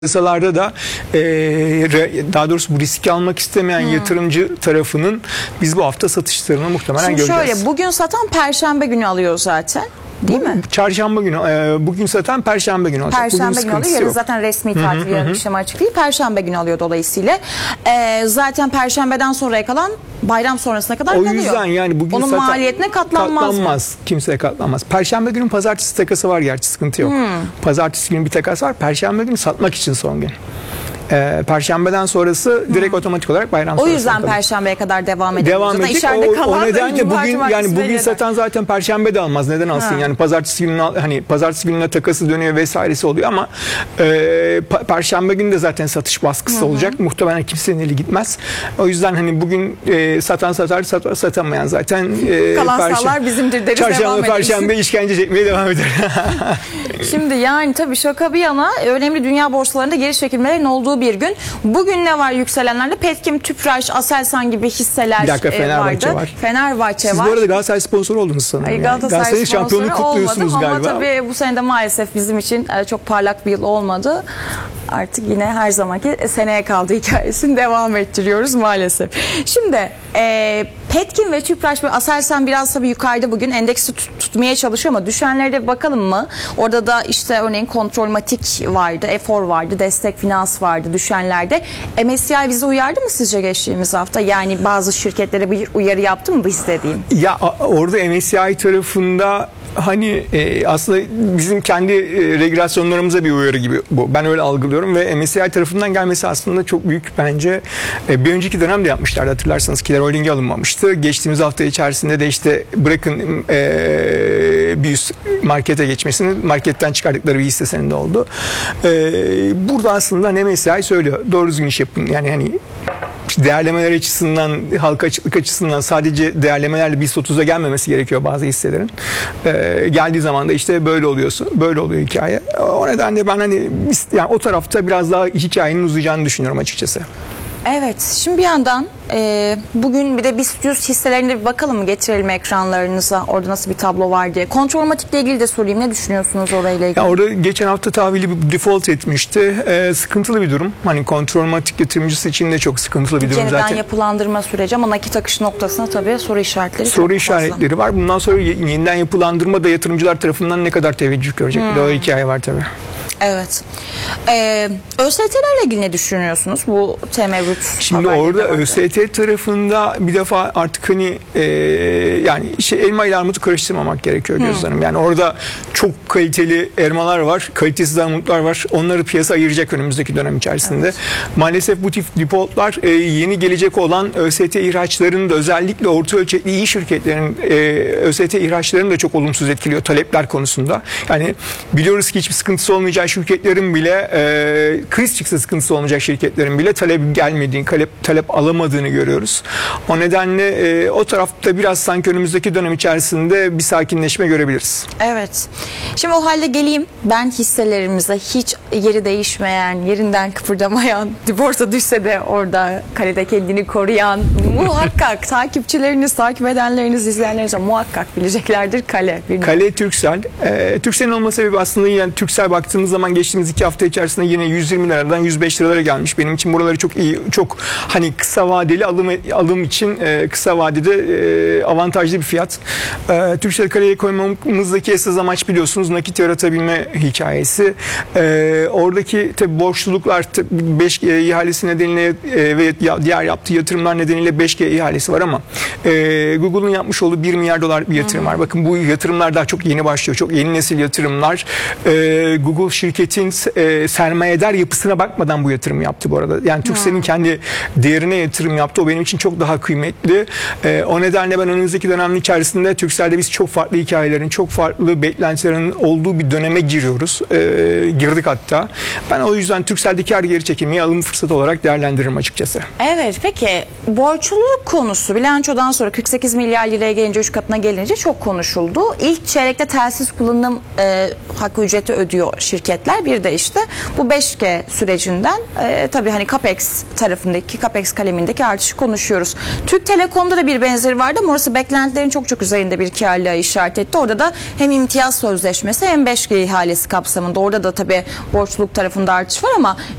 Piyasalarda da daha doğrusu bu riski almak istemeyen yatırımcı tarafının biz bu hafta satışlarını muhtemelen Şimdi göreceğiz. şöyle, bugün satan Perşembe günü alıyor zaten. Değil mi? Çarşamba günü, bugün satan Perşembe günü alacak. Perşembe günü alıyor. Yarın zaten resmi tatil, yarın işlem açık değil. Perşembe günü alıyor dolayısıyla. Zaten Perşembeden sonraya kalan bayram sonrasına kadar kalıyor. O yüzden yani bugün onun maliyetine katlanmaz mı? Kimseye katlanmaz. Perşembe günü pazartesi takası var, gerçi sıkıntı yok. Pazartesi günü bir takas var. Perşembe günü satmak için son gün. Perşembeden sonrası direkt otomatik olarak bayram sonrası. O yüzden Perşembeye kadar devam ediyor. Devam edecek. O nedenle bugün satan zaten Perşembe de almaz. Neden alsın? Yani pazartesi gününe, hani pazartesi gününe takası dönüyor vesairesi oluyor ama Perşembe günü de zaten satış baskısı olacak. Muhtemelen kimsenin eli gitmez. O yüzden hani bugün satan satar, satamayan zaten kalan sağlar bizimdir deriz, devam ederiz. Perşembe işkence çekmeye devam eder. Şimdi yani tabii şaka bir yana, önemli dünya borsalarında geri çekilmelerin olduğu bir gün. Bugün ne var yükselenlerde? Petkim, Tüpraş, Aselsan gibi hisseler Fenerbahçe vardı. Fenerbahçe Siz var. bu arada Galatasaray sponsoru oldunuz sanırım. Galatasaray şampiyonluk kutluyorsunuz galiba. Ama tabii bu sene de maalesef bizim için çok parlak bir yıl olmadı. Artık yine her zamanki seneye kaldı hikayesini devam ettiriyoruz maalesef. Şimdi Petkim ve Tüpraş ve Aselsan biraz tabii yukarıda bugün endeksi tutmaya çalışıyor ama düşenlere de bakalım mı? Orada da işte örneğin Kontrolmatik vardı, Efor vardı, Destek Finans vardı düşenlerde. MSCI bizi uyardı mı sizce geçtiğimiz hafta? Yani bazı şirketlere bir uyarı yaptı mı bu istediğim? Ya orada MSCI tarafında hani aslında bizim kendi regülasyonlarımıza bir uyarı gibi bu. Ben öyle algılıyorum ve MSCI tarafından gelmesi aslında çok büyük bence. Bir önceki dönemde yapmışlardı, hatırlarsanız Kiler Holding'e alınmamıştı. Geçtiğimiz hafta içerisinde de işte bırakın bir üst markete geçmesini, marketten çıkardıkları bir hisse senedi oldu. Burada aslında MSCI söylüyor. Doğru düzgün iş yapın. Yani hani değerlemeler açısından, halka açıklık açısından sadece değerlemelerle BIST 30'a gelmemesi gerekiyor bazı hisselerin. Geldiği zaman da işte böyle oluyorsun. Böyle oluyor hikaye. O nedenle ben hani yani o tarafta biraz daha hikayenin uzayacağını düşünüyorum açıkçası. Evet. Şimdi bir yandan bugün bir de BIST 100 hisselerine bir bakalım mı? Getirelim ekranlarınıza. Orada nasıl bir tablo var diye. Kontrolmatikle ilgili de sorayım. Ne düşünüyorsunuz orayla ilgili? Ya orada geçen hafta tahvili bir default etmişti. Sıkıntılı bir durum. Hani Kontrolmatik yatırımcısı için de çok sıkıntılı bir durum Yeniden zaten. Yapılandırma süreci ama nakit akışı noktasında tabii soru işaretleri var. Bundan sonra yeniden yapılandırma da yatırımcılar tarafından ne kadar teveccüh görecek? Bir de o hikaye var tabii. Evet. ÖST'lerle ilgili ne düşünüyorsunuz? Bu temevvüt. Şimdi orada ÖST tarafında bir defa artık hani yani elma ile armutu karıştırmamak gerekiyor Gözde Hanım. Yani orada çok kaliteli elmalar var, kalitesiz armutlar var. Onları piyasa ayıracak önümüzdeki dönem içerisinde. Evet. Maalesef bu tip defaultlar yeni gelecek olan ÖST ihraçlarının da özellikle orta ölçekli iyi şirketlerin ÖST ihraçlarını da çok olumsuz etkiliyor talepler konusunda. Yani biliyoruz ki hiçbir sıkıntısı olmayacak şirketlerin bile kriz çıksa sıkıntısı olmayacak şirketlerin bile talep gelmediğini, talep alamadığını görüyoruz. O nedenle o tarafta biraz sanki önümüzdeki dönem içerisinde bir sakinleşme görebiliriz. Evet. Şimdi o halde geleyim ben hisselerimize hiç yeri değişmeyen, yerinden kıpırdamayan, borsa düşse de orada kalede kendini koruyan, muhakkak takipçileriniz, takip edenleriniz, izleyenleriniz muhakkak bileceklerdir Kale. Kale Türksel. Türksel'in olma sebebi aslında yani Türksel baktığımız zaman geçtiğimiz 2 hafta içerisinde yine 120 liradan 105 liralara gelmiş. Benim için buraları çok iyi, çok hani kısa vadeli alım için kısa vadede avantajlı bir fiyat. Türksel Kale'ye koymamızdaki esas amaç biliyorsunuz nakit yaratabilme hikayesi. Oradaki tabii borçluluklar 5G ihalesi nedeniyle ve diğer yaptığı yatırımlar nedeniyle 5G ihalesi var ama Google'un yapmış olduğu 1 milyar dolar bir yatırım var. Bakın bu yatırımlar daha çok yeni başlıyor. Çok yeni nesil yatırımlar. Google şirketin sermayedar yapısına bakmadan bu yatırım yaptı bu arada. Yani Turkcell'in kendi değerine yatırım yaptı. O benim için çok daha kıymetli. O nedenle ben önümüzdeki dönemin içerisinde Turkcell'de biz çok farklı hikayelerin, çok farklı beklentilerin olduğu bir döneme giriyoruz. Girdik hatta. Ben o yüzden Turkcell'deki her geri çekilmeyi alım fırsatı olarak değerlendiririm açıkçası. Evet, peki borçluluk konusu bilançodan sonra 48 milyar liraya gelince 3 katına gelince çok konuşuldu. İlk çeyrekte telsiz kullanım hakkı ücreti ödüyor şirket. şirketler. Bir de işte bu 5G sürecinden tabii hani Capex tarafındaki, Capex kalemindeki artışı konuşuyoruz. Türk Telekom'da da bir benzeri vardı ama orası beklentilerin çok üzerinde bir kârlılığa işaret etti. Orada da hem imtiyaz sözleşmesi hem 5G ihalesi kapsamında, orada da tabii borçluluk tarafında artış var ama